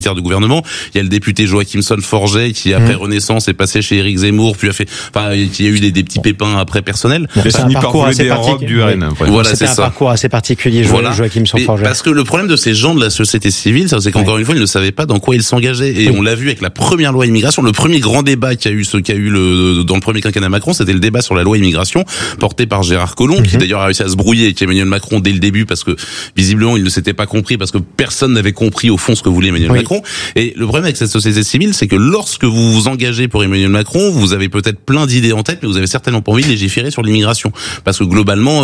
de gouvernement. Il y a le député Joachimson Forget qui après Renaissance est passé chez Éric Zemmour, puis il y a eu des petits pépins après personnels. C'est un parcours assez particulier. Voilà, c'est un parcours assez particulier. Joachimson Forget. Parce que le problème de ces gens de la société civile, c'est qu'encore une fois, ils ne savaient pas dans quoi ils s'engageaient. Et on l'a vu avec la première loi immigration. Le premier grand débat dans le premier quinquennat Macron, c'était le débat sur la loi immigration porté par Gérard Collomb, qui d'ailleurs a réussi à se brouiller avec Emmanuel Macron dès le début parce que visiblement il ne s'était pas compris, parce que personne n'avait compris au fond ce que voulait Emmanuel Macron. Et le problème avec cette société civile, c'est que lorsque vous vous engagez pour Emmanuel Macron, vous avez peut-être plein d'idées en tête, mais vous avez certainement pas envie de légiférer sur l'immigration. Parce que globalement,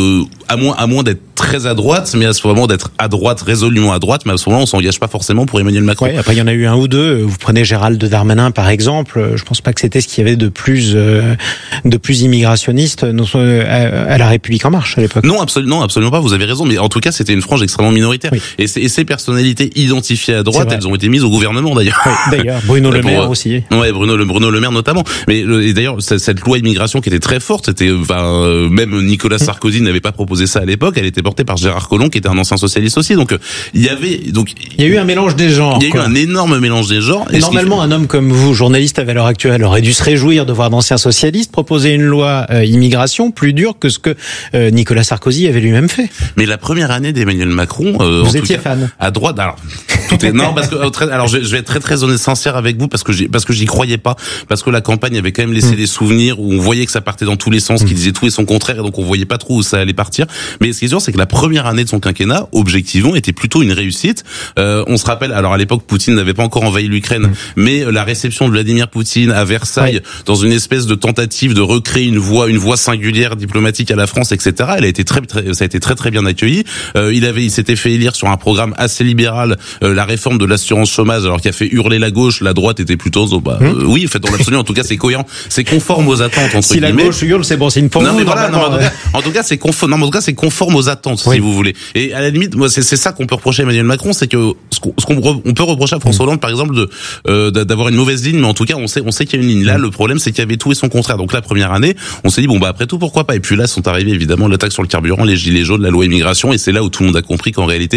à moins d'être très à droite, mais à ce moment d'être à droite, résolument à droite, mais à ce moment on s'engage pas forcément pour Emmanuel Macron. Oui, après il y en a eu un ou deux. Vous prenez Gérald Darmanin par exemple. Je pense pas que c'était ce qu'il y avait de plus immigrationniste à la République en marche à l'époque. Non, absolument pas. Vous avez raison, mais en tout cas c'était une frange extrêmement minoritaire. Oui. Et ces personnalités identifiées à droite, elles ont été mises au gouvernement d'ailleurs. Oui, d'ailleurs, Bruno Le Maire aussi. Ouais, Bruno Le Maire notamment. Mais et d'ailleurs cette loi immigration qui était très forte, c'était même Nicolas Sarkozy n'avait pas proposé ça à l'époque. Elle était portée par Gérard Collomb, qui était un ancien socialiste aussi. Donc il y a eu un mélange des genres. Il y a eu un énorme mélange des genres. Et normalement, un homme comme vous, journaliste à l'heure actuelle, aurait dû se réjouir de voir d'anciens socialistes proposer une loi immigration plus dure que ce que Nicolas Sarkozy avait lui-même fait. Mais la première année d'Emmanuel Macron, vous étiez fan à droite. Alors tout est non parce que je vais être très honnête, sincère avec vous parce que j'y croyais pas, parce que la campagne avait quand même laissé des souvenirs où on voyait que ça partait dans tous les sens, qu'il disait tout et son contraire, et donc on voyait pas trop où ça allait partir. Mais ce qui est sûr, c'est que la première année de son quinquennat, objectivement, était plutôt une réussite. On se rappelle, alors à l'époque, Poutine n'avait pas encore envahi l'Ukraine, mais la réception de Vladimir Poutine à Versailles, dans une espèce de tentative de recréer une voie singulière diplomatique à la France, etc. Elle a été ça a été très bien accueilli. Il s'était fait élire sur un programme assez libéral, la réforme de l'assurance chômage, alors qui a fait hurler la gauche. La droite était plutôt oui, en fait, dans l'absolu, en tout cas, c'est cohérent, c'est conforme aux attentes entre guillemets. Si la gauche hurle, c'est bon signe pour vous. Non, mais voilà, en tout cas, c'est conforme. Non, mais en tout cas, c'est conforme aux attentes, si vous voulez. Et à la limite, moi, c'est ça qu'on peut reprocher à Emmanuel Macron, c'est que on peut reprocher à François Hollande, par exemple, d'avoir une mauvaise ligne, mais en tout cas, on sait qu'il y a une ligne. Là, le problème, c'est qu'il y avait tout et son contraire. Donc la première année, on s'est dit après tout, pourquoi pas. Et puis là, sont arrivés évidemment l'attaque sur le carburant, les gilets jaunes, la loi immigration, et c'est là où tout le monde a compris qu'en réalité,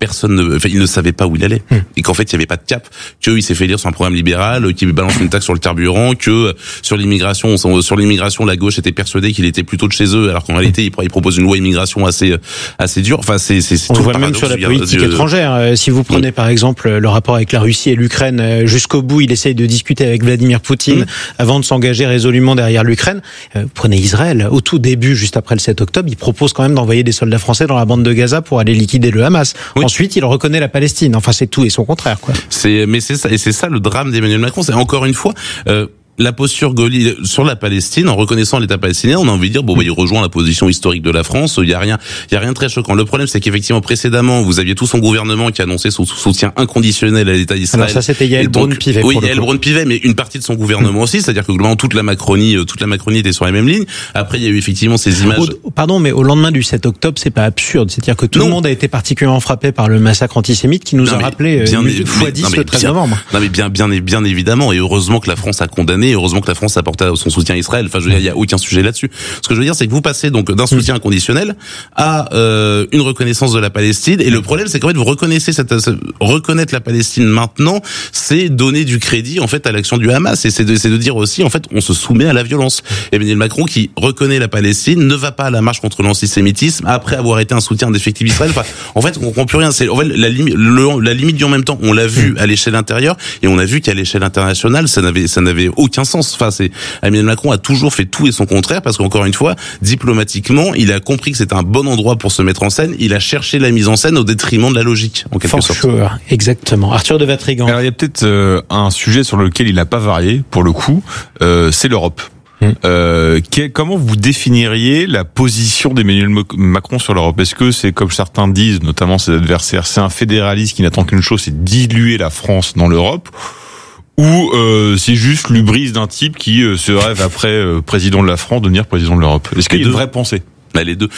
il ne savait pas où il allait, et qu'en fait, il y avait pas de cap, qu'il s'est fait élire sur un programme libéral, qu'il balance une taxe sur le carburant, que sur l'immigration, la gauche était persuadée qu'il était plutôt de chez eux, alors qu'en réalité, il propose une loi immigration assez dure. Enfin, c'est on le voit même sur la politique étrangère. Si vous prenez par exemple le rapport avec la Russie et l'Ukraine, jusqu'au bout, il essaye de discuter avec Vladimir Poutine avant de s'engager résolument derrière l'Ukraine. Prenez Israël, au tout début, juste après le 7 octobre, il propose quand même d'envoyer des soldats français dans la bande de Gaza pour aller liquider le Hamas. Ensuite, il reconnaît la Palestine. Enfin, c'est tout et son contraire, quoi. C'est ça le drame d'Emmanuel Macron. C'est encore une fois, la posture gaulliste sur la Palestine, en reconnaissant l'État palestinien, on a envie de dire il rejoint la position historique de la France. Il y a rien de très choquant. Le problème, c'est qu'effectivement précédemment, vous aviez tout son gouvernement qui annonçait son soutien inconditionnel à l'État d'Israël. Alors ça, c'était Yael Braun-Pivet. Oui, Yael Braun-Pivet, mais une partie de son gouvernement aussi, c'est-à-dire que globalement toute la Macronie était sur la même ligne. Après, il y a eu effectivement ces images. Pardon, mais au lendemain du 7 octobre, c'est pas absurde. C'est-à-dire que tout le monde a été particulièrement frappé par le massacre antisémite qui nous a rappelé x10 le 13 novembre. Non, mais bien évidemment, et heureusement que la France a condamné, heureusement que la France a apporté son soutien à Israël. Enfin, je veux dire, il y a aucun sujet là-dessus. Ce que je veux dire, c'est que vous passez donc d'un soutien inconditionnel à une reconnaissance de la Palestine. Et le problème, c'est qu'en fait, vous reconnaissez reconnaître la Palestine maintenant, c'est donner du crédit en fait à l'action du Hamas. Et c'est de dire aussi, en fait, on se soumet à la violence. Emmanuel Macron, qui reconnaît la Palestine, ne va pas à la marche contre l'antisémitisme après avoir été un soutien indéfectible Israël. Enfin, en fait, on comprend plus rien. C'est en fait la limite du en même temps. On l'a vu à l'échelle intérieure et on a vu qu'à l'échelle internationale, ça n'avait aucun sens. Enfin, Emmanuel Macron a toujours fait tout et son contraire parce qu'encore une fois, diplomatiquement, il a compris que c'était un bon endroit pour se mettre en scène. Il a cherché la mise en scène au détriment de la logique, en quelque sorte. Sure. Exactement. Arthur de Vatrigan. Alors, il y a peut-être un sujet sur lequel il n'a pas varié, pour le coup, c'est l'Europe. Comment vous définiriez la position d'Emmanuel Macron sur l'Europe? Est-ce que c'est, comme certains disent, notamment ses adversaires, c'est un fédéraliste qui n'attend qu'une chose, c'est diluer la France dans l'Europe? Ou c'est juste l'hubris d'un type qui se rêve après président de la France devenir président de l'Europe? Est-ce qu'il y a une vraie pensée? Les deux.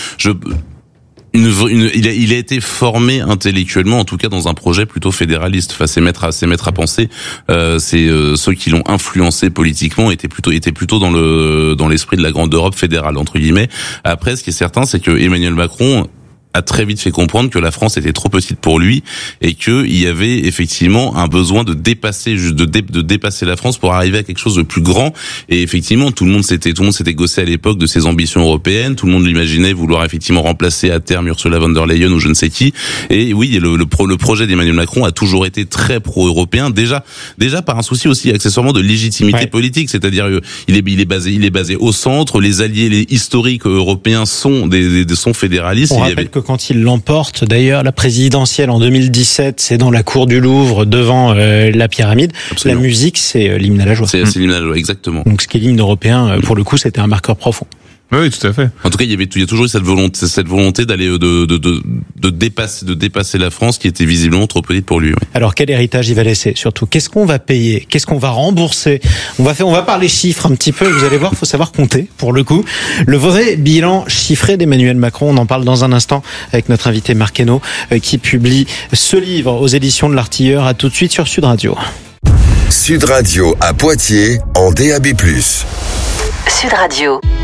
Il a été formé intellectuellement, en tout cas dans un projet plutôt fédéraliste. Enfin, c'est mettre à penser. Ceux qui l'ont influencé politiquement étaient plutôt dans l'esprit de la grande Europe fédérale entre guillemets. Après, ce qui est certain, c'est que Emmanuel Macron a très vite fait comprendre que la France était trop petite pour lui et que il y avait effectivement un besoin de dépasser de dépasser la France pour arriver à quelque chose de plus grand. Et effectivement, tout le monde s'était gossé à l'époque de ses ambitions européennes. Tout le monde l'imaginait vouloir effectivement remplacer à terme Ursula von der Leyen ou je ne sais qui. Et oui, le projet d'Emmanuel Macron a toujours été très pro-européen. Déjà par un souci aussi accessoirement de légitimité politique, c'est-à-dire il est basé au centre. Les alliés, les historiques européens sont sont fédéralistes. On rappelle que quand il l'emporte, d'ailleurs, la présidentielle en 2017, c'est dans la cour du Louvre devant la pyramide. Absolument. La musique, c'est l'hymne à la joie. C'est l'hymne à la joie, exactement. Donc ce qui est l'hymne européen, pour le coup, c'était un marqueur profond. Oui, tout à fait. En tout cas, il y a toujours eu cette volonté d'aller de dépasser la France qui était visiblement trop petite pour lui. Oui. Alors quel héritage il va laisser surtout? Qu'est-ce qu'on va payer? Qu'est-ce qu'on va rembourser? On va parler chiffres un petit peu. Vous allez voir, faut savoir compter pour le coup. Le vrai bilan chiffré d'Emmanuel Macron, on en parle dans un instant avec notre invité Marc Hainaut qui publie ce livre aux éditions de l'Artilleur. À tout de suite sur Sud Radio. Sud Radio à Poitiers en DAB+. Sud Radio.